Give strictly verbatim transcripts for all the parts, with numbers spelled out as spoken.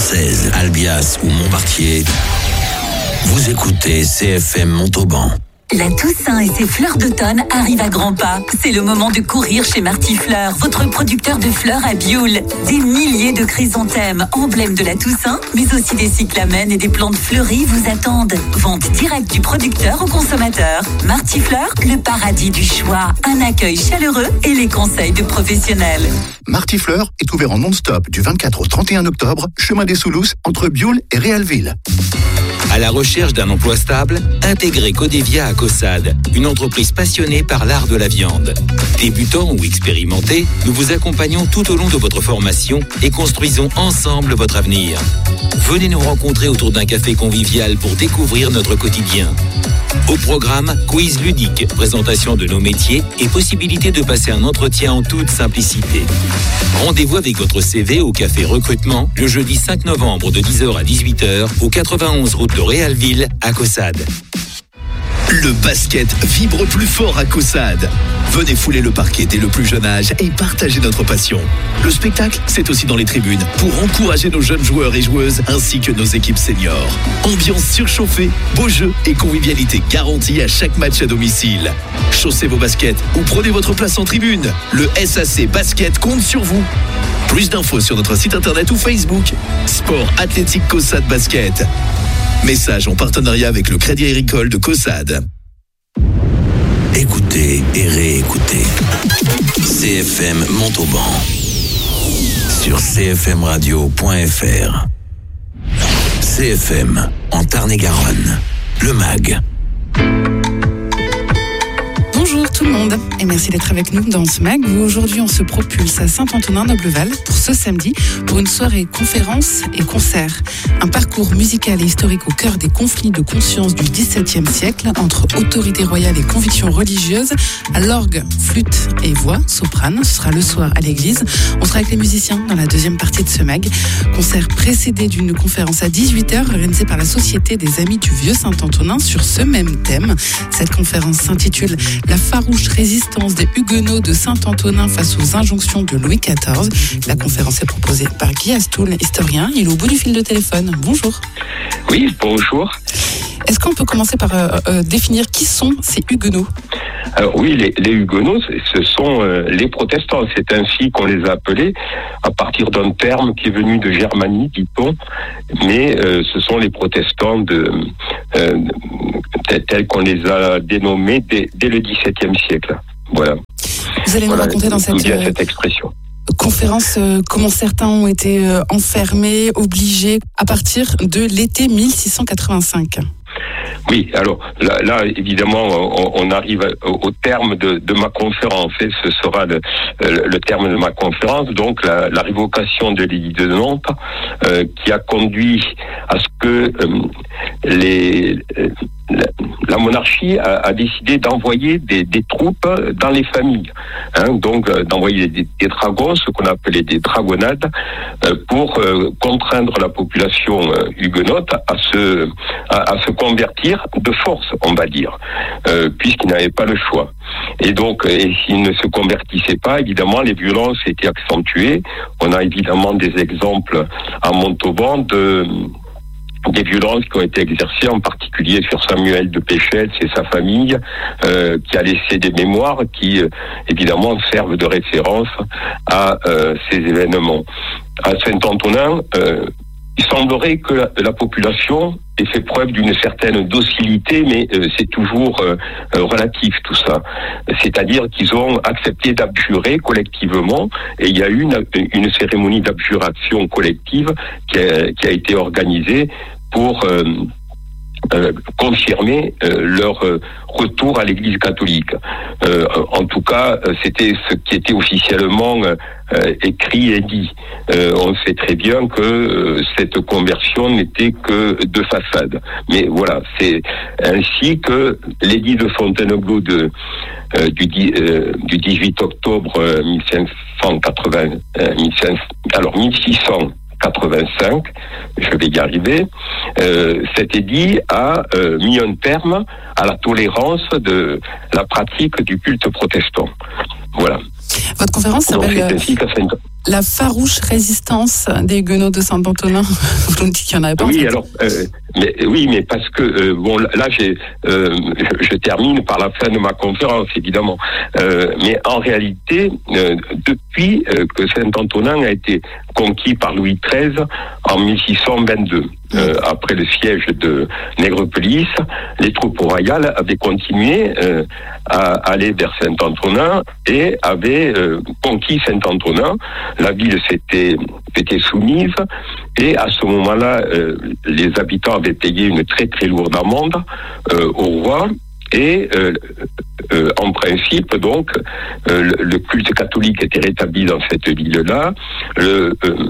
Française, Albias ou Montbartier, vous écoutez C F M Montauban. La Toussaint et ses fleurs d'automne arrivent à grands pas. C'est le moment de courir chez Martifleur, votre producteur de fleurs à Bioul. Des milliers de chrysanthèmes, emblèmes de la Toussaint, mais aussi des cyclamènes et des plantes fleuries vous attendent. Vente directe du producteur au consommateur. Martifleur, le paradis du choix. Un accueil chaleureux et les conseils de professionnels. Martifleur est ouvert en non-stop du vingt-quatre au trente et un octobre, chemin des Soulous, entre Bioul et Réalville. À la recherche d'un emploi stable, intégrez Codevia à Caussade, une entreprise passionnée par l'art de la viande. Débutants ou expérimentés, nous vous accompagnons tout au long de votre formation et construisons ensemble votre avenir. Venez nous rencontrer autour d'un café convivial pour découvrir notre quotidien. Au programme, quiz ludique, présentation de nos métiers et possibilité de passer un entretien en toute simplicité. Rendez-vous avec votre C V au Café Recrutement le jeudi cinq novembre de dix heures à dix-huit heures au quatre-vingt-onze route de Réalville à Caussade. Le basket vibre plus fort à Caussade. Venez fouler le parquet dès le plus jeune âge et partager notre passion. Le spectacle, c'est aussi dans les tribunes pour encourager nos jeunes joueurs et joueuses ainsi que nos équipes seniors. Ambiance surchauffée, beaux jeux et convivialité garantie à chaque match à domicile. Chaussez vos baskets ou prenez votre place en tribune. Le S A C Basket compte sur vous. Plus d'infos sur notre site internet ou Facebook. Sport Athlétique Caussade Basket. Message en partenariat avec le Crédit Agricole de Caussade. Écoutez et réécoutez C F M Montauban sur c f m radio point f r. C F M en Tarn-et-Garonne, le M A G. Bonjour tout le monde et merci d'être avec nous dans ce M A G où aujourd'hui on se propulse à Saint-Antonin-Nobleval pour ce samedi pour une soirée conférence et concert. Un parcours musical et historique au cœur des conflits de conscience du dix-septième siècle entre autorité royale et convictions religieuses, à l'orgue, flûte et voix, soprane. Ce sera le soir à l'église. On sera avec les musiciens dans la deuxième partie de ce M A G. Concert précédé d'une conférence à dix-huit heures organisée par la Société des Amis du Vieux Saint-Antonin sur ce même thème. Cette conférence s'intitule « La farouche résistance des Huguenots de Saint-Antonin face aux injonctions de Louis quatorze ». La conférence est proposée par Guy Astoul, historien. Il est au bout du fil de téléphone. Bonjour. Oui, bonjour. Est-ce qu'on peut commencer par euh, euh, définir qui sont ces Huguenots ? Alors oui, les, les Huguenots, ce sont euh, les protestants. C'est ainsi qu'on les a appelés, à partir d'un terme qui est venu de Germanie, dit-on. Mais euh, ce sont les protestants de, euh, tels qu'on les a dénommés dès, dès le dix-septième siècle. Voilà. Vous allez voilà, nous raconter dans cette, bien cette expression. conférence euh, comment certains ont été euh, enfermés, obligés, à partir de l'été mille six cent quatre-vingt-cinq. Oui, alors là, là évidemment, on, on arrive au, au terme de, de ma conférence, et ce sera le, le, le terme de ma conférence, donc la, la révocation de l'édit de Nantes, euh, qui a conduit à ce que euh, les, la, la monarchie a, a décidé d'envoyer des, des troupes dans les familles, hein, donc euh, d'envoyer des, des dragons, ce qu'on appelait des dragonnades, euh, pour euh, contraindre la population euh, huguenote à se, à, à se convertir de force, on va dire, euh, puisqu'ils n'avaient pas le choix. Et donc, et s'ils ne se convertissaient pas, évidemment, les violences étaient accentuées. On a évidemment des exemples à Montauban de des violences qui ont été exercées, en particulier sur Samuel de Péchette et sa famille, euh, qui a laissé des mémoires qui, euh, évidemment, servent de référence à euh, ces événements. À Saint-Antonin, euh, il semblerait que la, la population ait fait preuve d'une certaine docilité, mais euh, c'est toujours euh, relatif tout ça. C'est-à-dire qu'ils ont accepté d'abjurer collectivement, et il y a eu une, une cérémonie d'abjuration collective qui a, qui a été organisée pour euh, euh, confirmer euh, leur euh, retour à l'Église catholique. Euh, en tout cas, c'était ce qui était officiellement euh, écrit et dit. Euh, on sait très bien que euh, cette conversion n'était que de façade. Mais voilà, c'est ainsi que l'édit de Fontainebleau de, euh, du, euh, du dix-huit octobre euh, mille cinq cent quatre-vingts, euh, mille cinq cents, alors mille six cent quatre-vingt-cinq, je vais y arriver, euh, cet édit a euh, mis un terme à la tolérance de la pratique du culte protestant. Voilà. Votre conférence s'appelle... Donc, c'est ainsi qu'à Saint- la farouche résistance des Huguenots de Saint-Antonin. Vous nous dites qu'il n'y en avait pas. Oui, en fait. alors, euh, mais, oui, mais parce que, euh, bon, là, j'ai, euh, je, je termine par la fin de ma conférence, évidemment. Euh, mais en réalité, euh, depuis euh, que Saint-Antonin a été conquis par Louis treize en mille six cent vingt-deux, euh, après le siège de Nègrepelisse, les troupes royales avaient continué euh, à aller vers Saint-Antonin et avaient euh, conquis Saint-Antonin. La ville s'était était soumise et à ce moment-là, euh, les habitants avaient payé une très très lourde amende euh, au roi. Et euh, euh, en principe, donc, euh, le, le culte catholique était rétabli dans cette ville-là. Le, euh,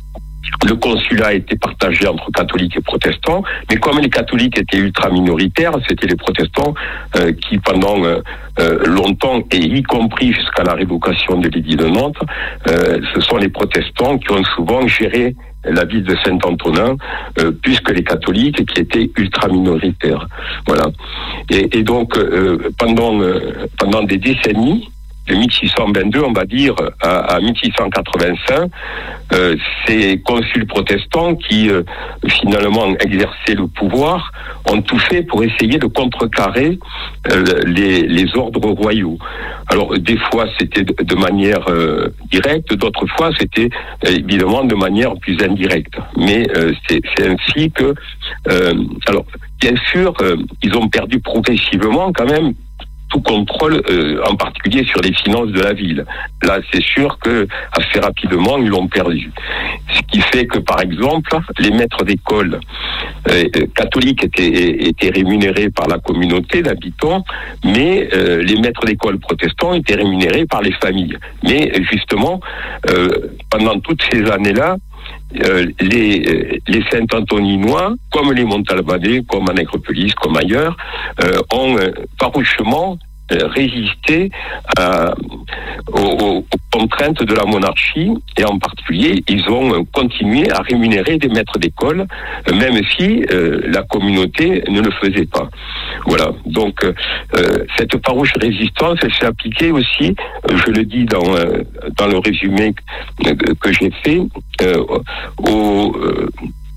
le consulat était partagé entre catholiques et protestants, mais comme les catholiques étaient ultra minoritaires, c'était les protestants euh, qui, pendant euh, euh, longtemps, et y compris jusqu'à la révocation de l'édit de Nantes, euh, ce sont les protestants qui ont souvent géré la ville de Saint-Antonin, euh, plus que les catholiques qui étaient ultra minoritaires. Voilà. Et, et donc, euh, pendant, euh, pendant des décennies, de mille six cent vingt-deux, on va dire, à, à mille six cent quatre-vingt-cinq, euh, ces consuls protestants qui, euh, finalement, exerçaient le pouvoir, ont tout fait pour essayer de contrecarrer euh, les, les ordres royaux. Alors, des fois, c'était de, de manière euh, directe, d'autres fois, c'était évidemment de manière plus indirecte. Mais euh, c'est, c'est ainsi que... Euh, alors, bien sûr, euh, ils ont perdu progressivement, quand même, tout contrôle, euh, en particulier sur les finances de la ville. Là, c'est sûr que assez rapidement, ils l'ont perdu. Ce qui fait que, par exemple, les maîtres d'école euh, catholiques étaient, étaient rémunérés par la communauté d'habitants, mais euh, les maîtres d'école protestants étaient rémunérés par les familles. Mais justement, euh, pendant toutes ces années-là, Euh, les, les Saint-Antoninois, comme les Montalbanais, comme à Nègrepelisse, comme ailleurs, euh, ont euh, farouchement euh, résisté à, aux, aux contraintes de la monarchie, et en particulier, ils ont continué à rémunérer des maîtres d'école, euh, même si euh, la communauté ne le faisait pas. Voilà. Donc, euh, cette farouche résistance, elle s'est appliquée aussi, euh, je le dis dans, euh, dans le résumé que, que j'ai fait, euh, au, euh,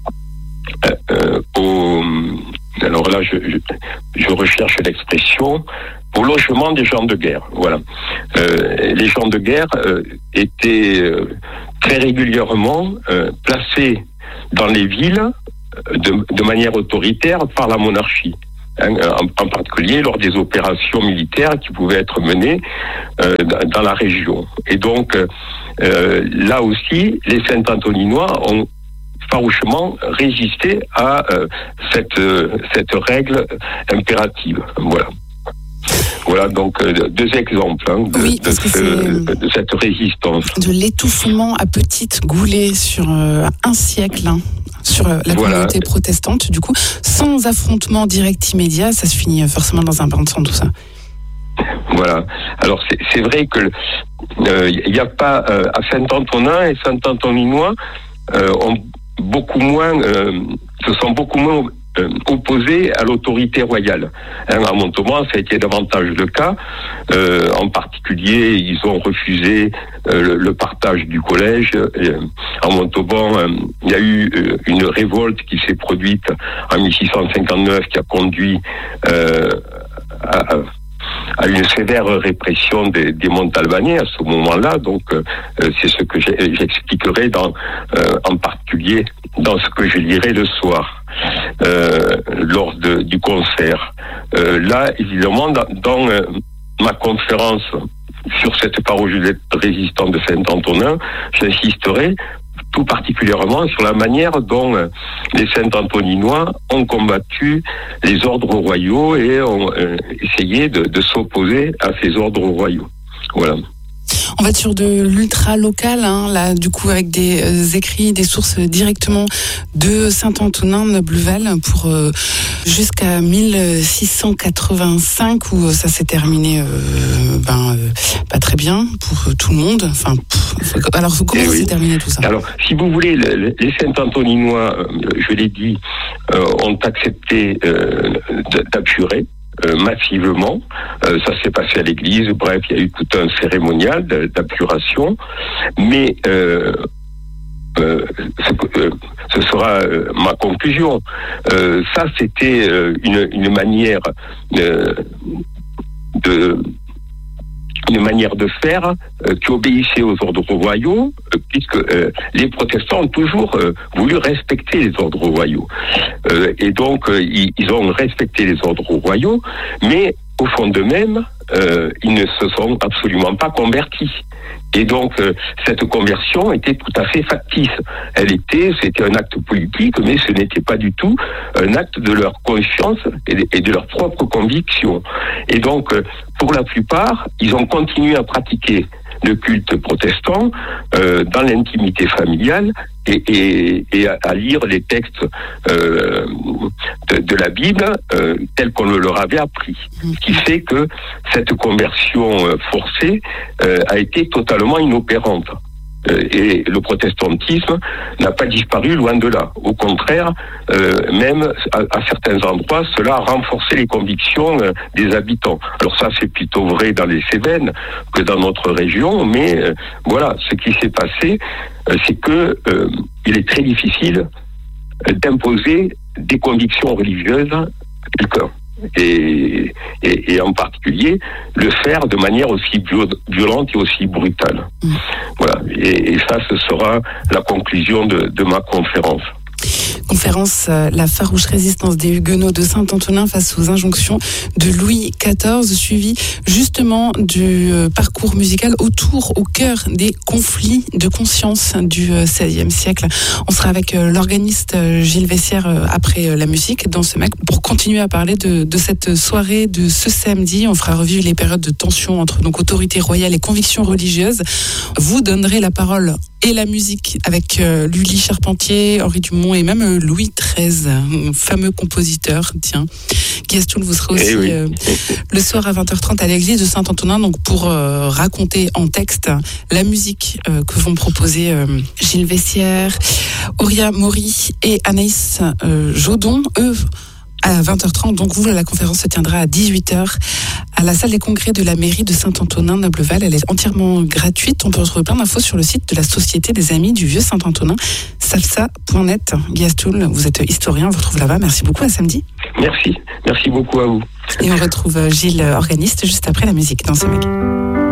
euh, au, alors là, je, je, je recherche l'expression, au logement des gens de guerre. Voilà. Euh, les gens de guerre euh, étaient euh, très régulièrement euh, placés dans les villes de, de manière autoritaire par la monarchie. Hein, en, en particulier lors des opérations militaires qui pouvaient être menées euh, dans la région. Et donc, euh, là aussi, les Saint-Antoninois ont farouchement résisté à euh, cette, euh, cette règle impérative. Voilà. Voilà donc euh, deux exemples hein, de, oui, de, ce, de cette résistance. De l'étouffement à petites goulées sur euh, un siècle, hein, sur euh, la voilà. communauté protestante, du coup, sans affrontement direct immédiat, ça se finit forcément dans un bain de sang, tout ça. Voilà. Alors c'est, c'est vrai que il euh, n'y a pas euh, à Saint-Antonin et Saint-Antoninois euh, ont beaucoup moins, euh, se sont beaucoup moins euh, opposés à l'autorité royale. Hein, à Montauban, ça a été davantage le cas. Euh, en particulier, ils ont refusé euh, le, le partage du collège. Euh, en Montauban, euh, il y a eu euh, une révolte qui s'est produite en mille six cent cinquante-neuf qui a conduit euh, à, à à une sévère répression des, des Montalbanais à ce moment-là. Donc, euh, c'est ce que j'expliquerai dans, euh, en particulier dans ce que je lirai le soir, euh, lors de, du concert. Euh, là, évidemment, dans, dans euh, ma conférence sur cette farouche résistance de Saint-Antonin, j'insisterai tout particulièrement sur la manière dont euh, les Saint-Antoninois ont combattu les ordres royaux et ont euh, essayé de, de s'opposer à ces ordres royaux. Voilà. On va être sur de l'ultra-local, hein, là, du coup, avec des euh, écrits, des sources directement de Saint-Antonin, Nobleval, pour euh, jusqu'à mille six cent quatre-vingt-cinq, où ça s'est terminé euh, ben, euh, pas très bien pour tout le monde. Enfin, pff, alors, comment ça oui. s'est terminé tout ça ? Alors, si vous voulez, le, les Saint-Antoninois, je l'ai dit, euh, ont accepté euh, d'abjurer. euh, massivement. Euh, ça s'est passé à l'église. Bref, il y a eu tout un cérémonial d'abjuration. Mais euh, euh, euh, ce sera euh, ma conclusion. Euh, ça, c'était euh, une, une manière euh, de une manière de faire euh, qui obéissait aux ordres royaux, euh, puisque euh, les protestants ont toujours euh, voulu respecter les ordres royaux. Euh, et donc, euh, ils, ils ont respecté les ordres royaux, mais au fond d'eux-mêmes, euh, ils ne se sont absolument pas convertis. Et donc, euh, cette conversion était tout à fait factice. Elle était, c'était un acte politique, mais ce n'était pas du tout un acte de leur conscience et de, et de leur propre conviction. Et donc, euh, pour la plupart, ils ont continué à pratiquer le culte protestant euh, dans l'intimité familiale et, et, et à, à lire les textes euh, de, de la Bible euh, tels qu'on le leur avait appris. Ce qui fait que cette conversion euh, forcée euh, a été totalement inopérante. Euh, et le protestantisme n'a pas disparu, loin de là. Au contraire, euh, même à, à certains endroits, cela a renforcé les convictions euh, des habitants. Alors ça, c'est plutôt vrai dans les Cévennes que dans notre région, mais euh, voilà, ce qui s'est passé, euh, c'est que euh, il est très difficile euh, d'imposer des convictions religieuses à quelqu'un. Et, et, et en particulier le faire de manière aussi violente et aussi brutale. Mmh. Voilà. Et, et ça, ce sera la conclusion de, de ma conférence. Conférence euh, La farouche résistance des Huguenots de Saint-Antonin face aux injonctions de Louis quatorze, suivi justement du euh, parcours musical autour, au cœur des conflits de conscience du euh, seizième siècle. On sera avec euh, l'organiste euh, Gilles Vessière euh, après euh, la musique dans ce M A C pour continuer à parler de, de cette soirée de ce samedi. On fera revivre les périodes de tension entre donc autorité royale et convictions religieuses. Vous donnerez la parole et la musique avec euh, Lully Charpentier, Henri Dumont et même euh, Louis treize, un fameux compositeur. Tiens, Guestoul, vous serez aussi oui. euh, le soir à vingt heures trente à l'église de Saint-Antonin, donc pour euh, raconter en texte la musique euh, que vont proposer euh, Gilles Vessière, Auria Maury et Anaïs euh, Jodon, eux à vingt heures trente. Donc vous, la conférence se tiendra à dix-huit heures à la salle des congrès de la mairie de Saint-Antonin-Nobleval. Elle est entièrement gratuite. On peut retrouver plein d'infos sur le site de la Société des Amis du Vieux Saint-Antonin, salsa point net. Guiastoul, vous êtes historien, on vous retrouve là-bas. Merci beaucoup, à samedi. Merci, merci beaucoup à vous. Et on retrouve Gilles, organiste, juste après la musique dans ce M A C.